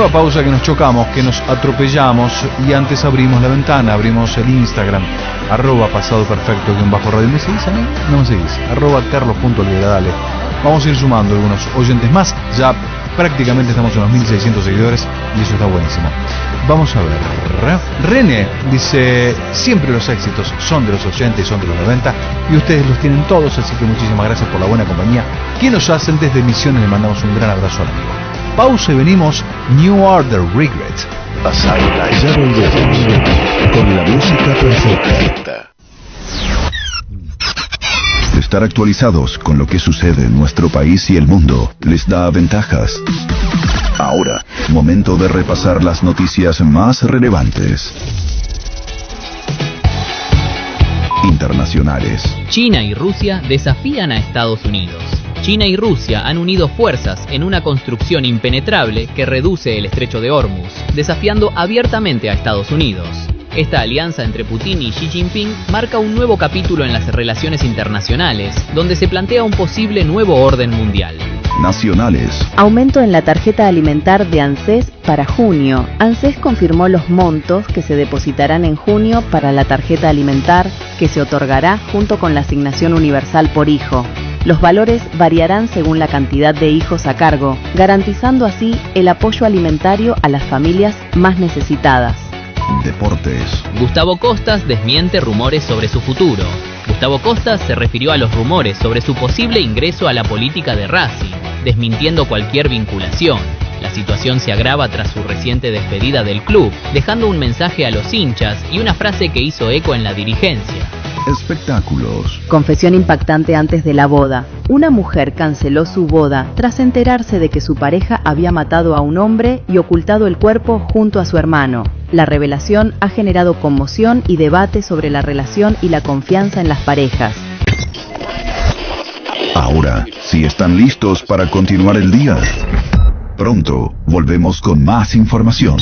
nueva pausa, que nos chocamos, que nos atropellamos, y antes abrimos la ventana, abrimos el Instagram, @pasadoperfecto_radio. ¿Me seguís a mí? No me seguís. @carlos.olvedadale. Vamos a ir sumando algunos oyentes más. Ya prácticamente estamos en los 1600 seguidores y eso está buenísimo. Vamos a ver. René dice: siempre los éxitos son de los 80 y son de los 90 y ustedes los tienen todos, así que muchísimas gracias por la buena compañía que nos hacen. Desde Misiones le mandamos un gran abrazo al amigo. Pausa y venimos. New Order, Regret. Ya volvemos con la música perfecta. Estar actualizados con lo que sucede en nuestro país y el mundo les da ventajas. Ahora, momento de repasar las noticias más relevantes. Internacionales. China y Rusia desafían a Estados Unidos. China y Rusia han unido fuerzas en una construcción impenetrable que reduce el estrecho de Hormuz, desafiando abiertamente a Estados Unidos. Esta alianza entre Putin y Xi Jinping marca un nuevo capítulo en las relaciones internacionales, donde se plantea un posible nuevo orden mundial. Nacionales. Aumento en la tarjeta alimentar de ANSES para junio. ANSES confirmó los montos que se depositarán en junio para la tarjeta alimentar que se otorgará junto con la asignación universal por hijo. Los valores variarán según la cantidad de hijos a cargo, garantizando así el apoyo alimentario a las familias más necesitadas. Deportes. Gustavo Costas desmiente rumores sobre su futuro. Gustavo Costas se refirió a los rumores sobre su posible ingreso a la política de Racing, desmintiendo cualquier vinculación. La situación se agrava tras su reciente despedida del club, dejando un mensaje a los hinchas y una frase que hizo eco en la dirigencia. Espectáculos. Confesión impactante antes de la boda. Una mujer canceló su boda tras enterarse de que su pareja había matado a un hombre y ocultado el cuerpo junto a su hermano. La revelación ha generado conmoción y debate sobre la relación y la confianza en las parejas. Ahora, si están listos para continuar el día, pronto volvemos con más información.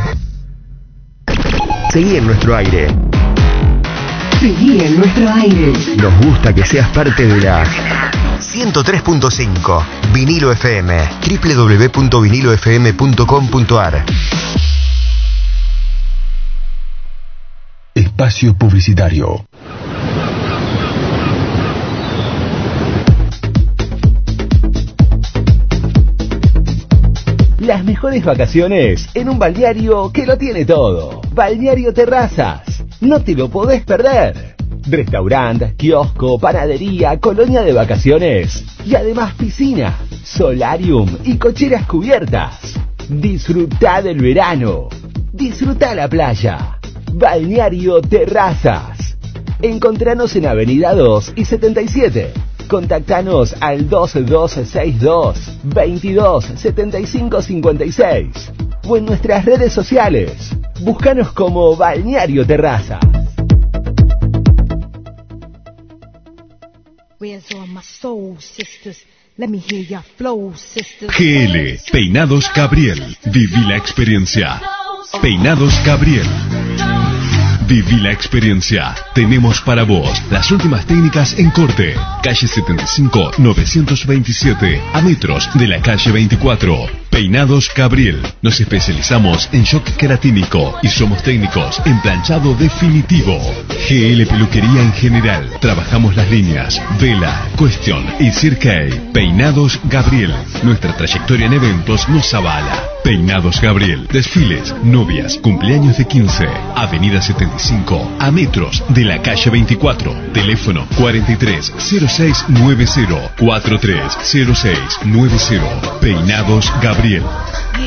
Seguí en nuestro aire. Seguí en nuestro aire. Nos gusta que seas parte de la 103.5 Vinilo FM. www.vinilofm.com.ar. Espacio publicitario. Las mejores vacaciones en un balneario que lo tiene todo. Balneario Terrazas. No te lo podés perder. Restaurante, kiosco, panadería, colonia de vacaciones y además piscina, solarium y cocheras cubiertas. Disfrutá del verano. Disfrutá la playa. Balneario Terrazas. Encontranos en Avenida 2 y 77. Contactanos al 2262 22 75 56 o en nuestras redes sociales. Búscanos como Balneario Terraza. GL Peinados Gabriel. Viví la experiencia. Peinados Gabriel. Viví la experiencia. Tenemos para vos las últimas técnicas en corte. Calle 75 927, a metros de la calle 24. Peinados Gabriel. Nos especializamos en shock queratínico y somos técnicos en planchado definitivo. GL Peluquería en general. Trabajamos las líneas Vela, Question y Cirque. Peinados Gabriel. Nuestra trayectoria en eventos nos avala. Peinados Gabriel. Desfiles, novias, cumpleaños de 15. Avenida 75, a metros de la calle 24. Teléfono 430690 430690. Peinados Gabriel.